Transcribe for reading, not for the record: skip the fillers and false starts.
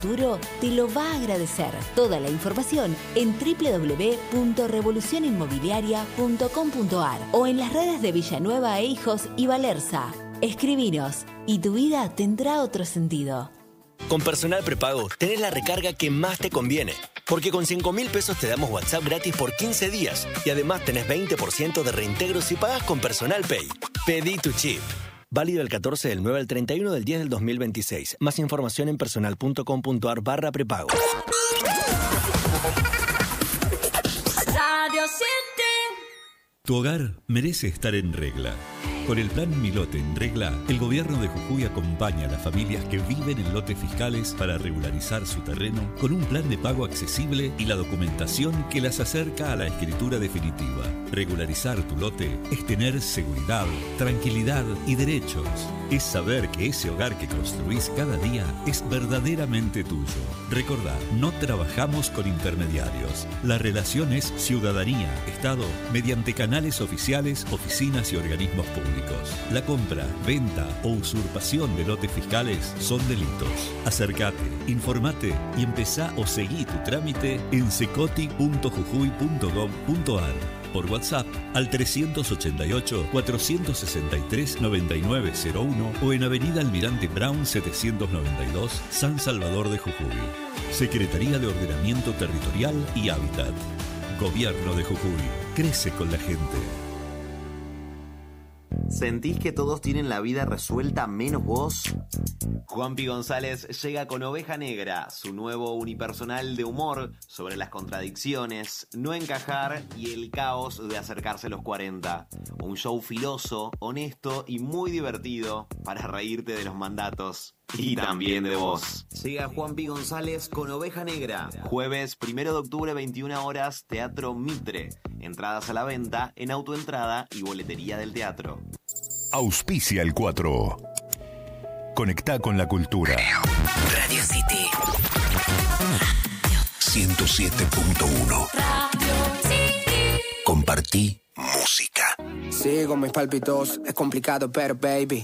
futuro te lo va a agradecer. Toda la información en www.revolucioninmobiliaria.com.ar o en las redes de Villanueva e Hijos y Valerza. Escribinos y tu vida tendrá otro sentido. Con Personal Prepago tenés la recarga que más te conviene. Porque con 5.000 pesos te damos WhatsApp gratis por 15 días. Y además tenés 20% de reintegro si pagas con Personal Pay. Pedí tu chip. Válido del 14 del 9 al 31 del 10 del 2026. Más información en personal.com.ar/prepago. Radio 7. Tu hogar merece estar en regla. Con el plan Mi Lote en Regla, el gobierno de Jujuy acompaña a las familias que viven en lotes fiscales para regularizar su terreno con un plan de pago accesible y la documentación que las acerca a la escritura definitiva. Regularizar tu lote es tener seguridad, tranquilidad y derechos. Es saber que ese hogar que construís cada día es verdaderamente tuyo. Recordá, no trabajamos con intermediarios. La relación es ciudadanía-Estado mediante canales oficiales, oficinas y organismos públicos. La compra, venta o usurpación de lotes fiscales son delitos. Acércate, informate y empezá o seguí tu trámite en secoti.jujuy.gov.ar. Por WhatsApp al 388-463-9901 o en Avenida Almirante Brown 792, San Salvador de Jujuy. Secretaría de Ordenamiento Territorial y Hábitat. Gobierno de Jujuy. Crece con la gente. ¿Sentís que todos tienen la vida resuelta menos vos? Juanpi González llega con Oveja Negra, su nuevo unipersonal de humor sobre las contradicciones, no encajar y el caos de acercarse a los 40. Un show filoso, honesto y muy divertido para reírte de los mandatos. Y también de vos. Llega Juanpi González con Oveja Negra. Jueves 1 de octubre, 21 horas, Teatro Mitre. Entradas a la venta en Autoentrada y boletería del teatro. Auspicia el 4. Conectá con la cultura. Radio City. 107.1. Radio City. Compartí música. Sigo mis palpitos, es complicado, pero baby,